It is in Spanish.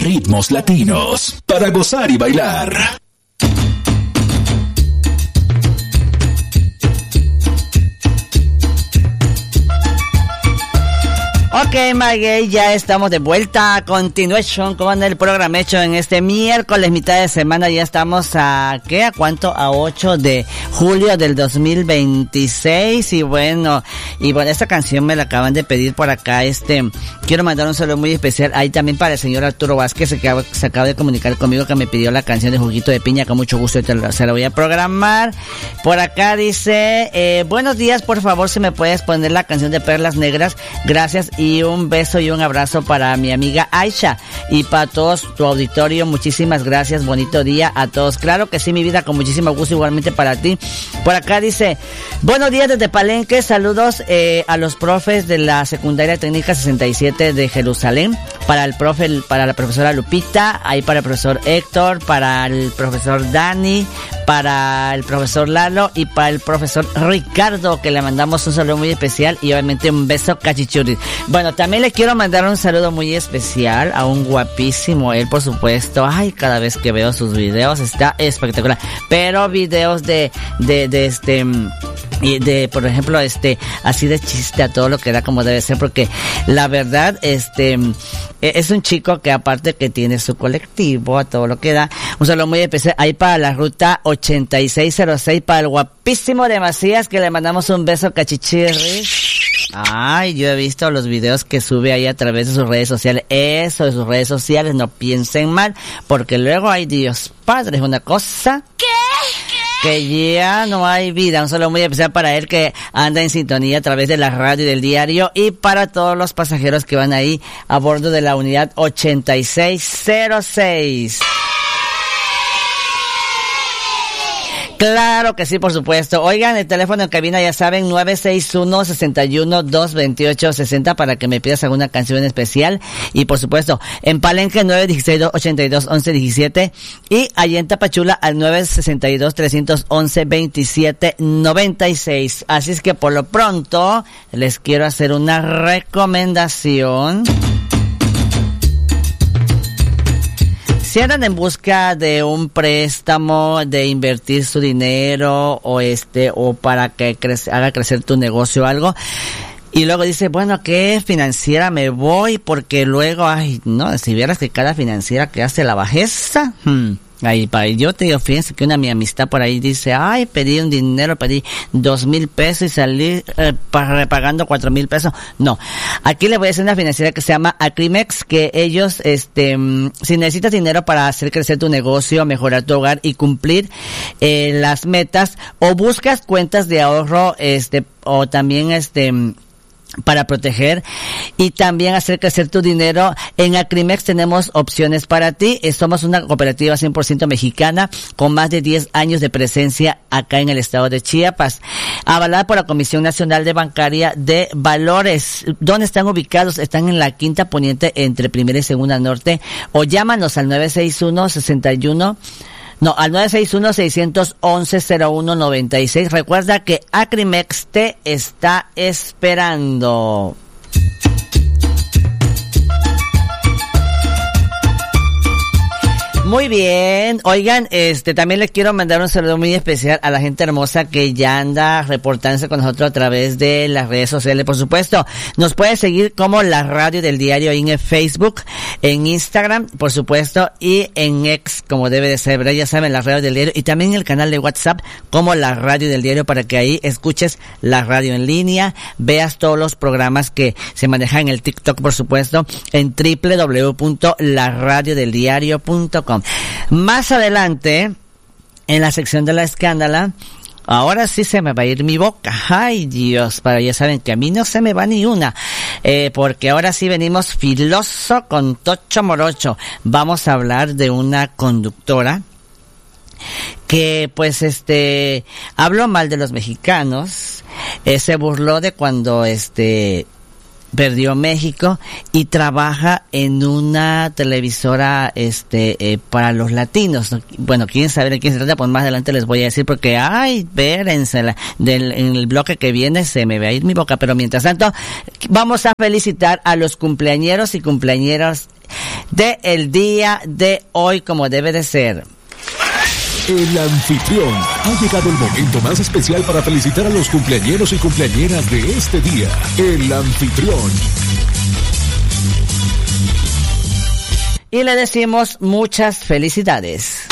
ritmos latinos para gozar y bailar. Ok, Maguey, ya estamos de vuelta a continuación con el programa hecho en este miércoles, mitad de semana. Ya estamos a, ¿qué? ¿A cuánto? A 8 de julio del 2026. Y bueno, esta canción me la acaban de pedir por acá. Quiero mandar un saludo muy especial ahí también para el señor Arturo Vázquez, que se acaba de comunicar conmigo, que me pidió la canción de Juguito de Piña. Con mucho gusto se la voy a programar. Por acá dice, buenos días, por favor, si me puedes poner la canción de Perlas Negras. Gracias. Y un beso y un abrazo para mi amiga Aisha y para todos tu auditorio. Muchísimas gracias, bonito día a todos. Claro que sí, mi vida, con muchísimo gusto, igualmente para ti. Por acá dice, buenos días desde Palenque, saludos a los profes de la secundaria técnica 67 de Jerusalén, para la profesora Lupita, ahí para el profesor Héctor, para el profesor Dani, para el profesor Lalo y para el profesor Ricardo, que le mandamos un saludo muy especial y obviamente un beso cachichurri. Bueno, también le quiero mandar un saludo muy especial a un guapísimo, él por supuesto. Ay, cada vez que veo sus videos está espectacular. Pero videos por ejemplo, así de chiste a todo lo que da como debe ser, porque la verdad, es un chico que aparte que tiene su colectivo a todo lo que da. Un saludo muy especial ahí para la ruta 8606, para el guapísimo de Macías, que le mandamos un beso cachichirri. Ay, yo he visto los videos que sube ahí a través de sus redes sociales. Eso de sus redes sociales, no piensen mal, porque luego, ay Dios Padre, es una cosa que ya no hay vida. Un saludo muy especial para él, que anda en sintonía a través de la radio y del diario, y para todos los pasajeros que van ahí a bordo de la unidad 8606. Claro que sí, por supuesto. Oigan, el teléfono en cabina, ya saben, 961-61-228-60, para que me pidas alguna canción en especial. Y por supuesto, en Palenque 916-282-1117, y allí en Tapachula al 962-311-2796. Así es que por lo pronto les quiero hacer una recomendación. Si andan en busca de un préstamo, de invertir su dinero o para que haga crecer tu negocio o algo, y luego dice, bueno, ¿a qué financiera me voy? Porque luego, ay, no, si vieras que cada financiera que hace la bajeza, Ahí, yo te digo, fíjense que mi amistad por ahí dice, ay, pedí 2,000 pesos y salí repagando 4,000 pesos. No, aquí le voy a decir una financiera que se llama Acrimex, que ellos, si necesitas dinero para hacer crecer tu negocio, mejorar tu hogar y cumplir las metas, o buscas cuentas de ahorro, o también para proteger y también hacer crecer tu dinero, en Acrimex tenemos opciones para ti. Somos una cooperativa 100% mexicana con más de 10 años de presencia acá en el estado de Chiapas, avalada por la Comisión Nacional de Bancaria de Valores. ¿Dónde están ubicados? Están en la Quinta Poniente, entre Primera y Segunda Norte, o llámanos al 961-611-0196. Recuerda que Acrimex te está esperando. Muy bien, oigan, también les quiero mandar un saludo muy especial a la gente hermosa que ya anda reportándose con nosotros a través de las redes sociales. Por supuesto, nos puede seguir como la radio del diario en Facebook, en Instagram, por supuesto, y en X, como debe de ser, ¿verdad? Ya saben, la radio del diario, y también el canal de WhatsApp como la radio del diario, para que ahí escuches la radio en línea, veas todos los programas que se manejan en el TikTok, por supuesto, en www.laradiodeldiario.com. Más adelante, en la sección de la escándala, ahora sí se me va a ir mi boca. Ay, Dios, para ya saben que a mí no se me va ni una. Porque ahora sí venimos filoso con tocho morocho. Vamos a hablar de una conductora que, pues, habló mal de los mexicanos. Se burló de cuando, perdió México, y trabaja en una televisora para los latinos. Bueno, quieren saber de quién se trata, pues más adelante les voy a decir, porque ay, espérense, en el bloque que viene se me va a ir mi boca. Pero mientras tanto, vamos a felicitar a los cumpleañeros y cumpleañeras del día de hoy, como debe de ser. El anfitrión. Ha llegado el momento más especial para felicitar a los cumpleañeros y cumpleañeras de este día. El anfitrión. Y le decimos muchas felicidades.